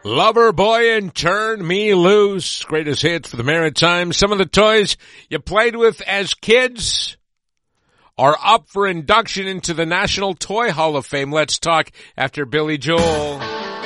Lover Boy and Turn Me Loose. Greatest hits for the Maritimes. Some of the toys you played with as kids are up for induction into the National Toy Hall of Fame. Let's talk after Billy Joel.